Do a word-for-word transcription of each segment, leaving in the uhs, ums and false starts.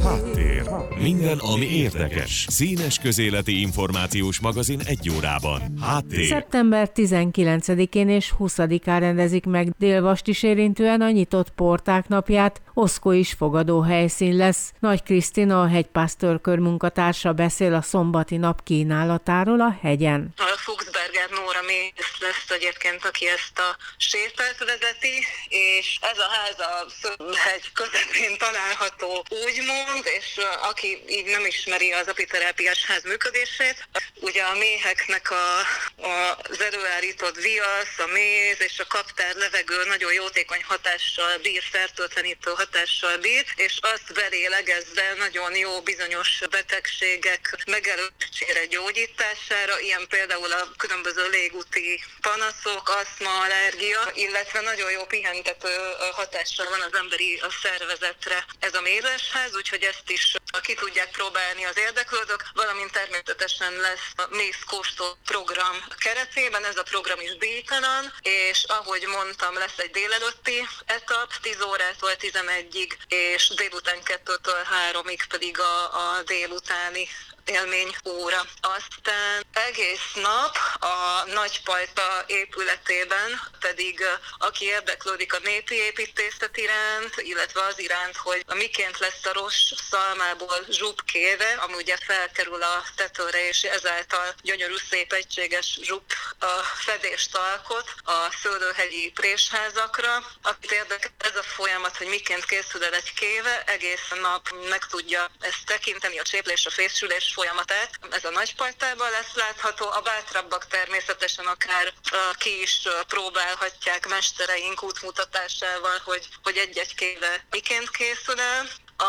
Háttér. Minden, ami érdekes. Színes közéleti információs magazin egy órában. Háttér. szeptember tizenkilencedikén és huszadikán rendezik meg Dél-Vast is érintően a nyitott porták napját. Oszkó is fogadó helyszín lesz. Nagy Krisztina, a hegypásztor kör munkatársa beszél a szombati nap kínálatáról a hegyen. A Fuchsberger Nóra Mész lesz egyébként, aki ezt a sétát vezeti, és ez a ház a Szöbhegy közepén található, úgymond, és aki így nem ismeri az apiterápiás ház működését, ugye a méheknek a, a, az előállított viasz, a méz és a kaptár levegő nagyon jótékony hatással bír, fertőtlenítő hatással bír, és azt belélegezve nagyon jó bizonyos betegségek megelőzésére, gyógyítására, ilyen például a különböző légúti panaszok, aszma, allergia, illetve nagyon jó pihentető hatással van az emberi a szervezetre ez a mézesház, úgyhogy ezt is ki tudják próbálni az érdeklődők, valamint természetesen lesz a mézkóstoló program keretében, ez a program is díjtalan, és ahogy mondtam, lesz egy délelőtti etap, tíz órától tizenegyig, és délután kettőtől háromig pedig a, a délutáni élmény óra. Aztán egész nap a Nagypajta épületében pedig aki érdeklődik a népi építészet iránt, illetve az iránt, hogy miként lesz a rossz szalmából zsupkéve, ami ugye felkerül a tetőre, és ezáltal gyönyörű szép egységes zsup a fedést alkot a szőlőhegyi présházakra. Akit érdekel ez a folyamat, hogy miként készül el egy kéve, egész nap meg tudja ezt tekinteni, a cséplés, a fésülés folyamatát. Ez a Nagypajtában lesz látható, a bátrabbak természetesen akár uh, ki is uh, próbálhatják mestereink útmutatásával, hogy, hogy egy-egy kéve miként készül el.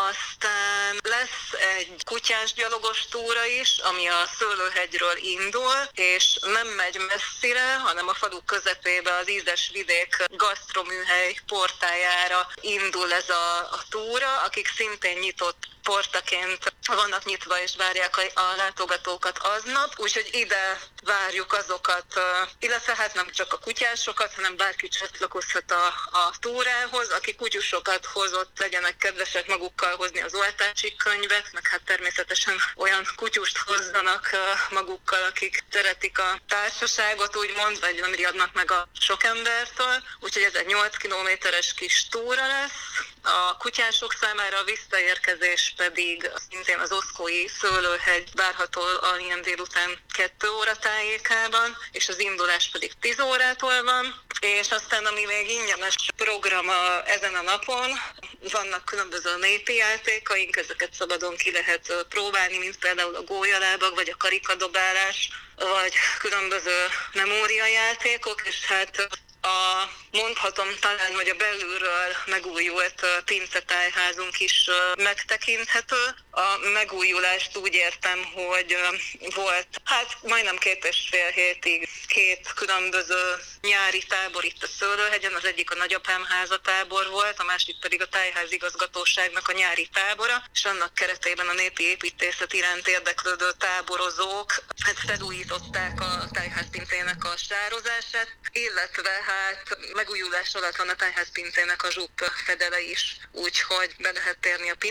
Aztán lesz egy kutyás gyalogos túra is, ami a Szőlőhegyről indul, és nem megy messzire, hanem a falu közepébe az Ízes vidék gasztroműhely portájára indul ez a, a túra, akik szintén nyitott portaként vannak nyitva és várják a, a látogatókat aznap, úgyhogy ide várjuk azokat, illetve hát nem csak a kutyásokat, hanem bárki csatlakozhat a, a túrához, aki kutyusokat hozott, legyenek kedvesek magukkal hozni az oltási könyvet, meg hát természetesen olyan kutyust hozzanak magukkal, akik szeretik a társaságot, úgymond, vagy nem riadnak meg a sok embertől, úgyhogy ez egy nyolc kilométeres kis túra lesz. A kutyások számára a visszaérkezés pedig szintén az oszkói Szőlőhegy várható ilyen délután kettő óra tájékában, és az indulás pedig tíz órától van. És aztán, ami még ingyenes program a, ezen a napon, vannak különböző népi játékaink, ezeket szabadon ki lehet próbálni, mint például a gólyalábak, vagy a karikadobálás, vagy különböző memóriajátékok, és hát a, mondhatom talán, hogy a belülről megújult pincetájházunk is megtekinthető. A megújulást úgy értem, hogy volt hát majdnem két és fél hétig két különböző nyári tábor itt a Szőlőhegyen, az egyik a Nagyapám háza tábor volt, a másik pedig a tájház igazgatóságnak a nyári tábora, és annak keretében a népi építészet iránt érdeklődő táborozók hát felújították a tájházpintének a sározását, illetve hát megújulás alatt van a tájházpintének a zsup fedele is, úgyhogy be lehet térni a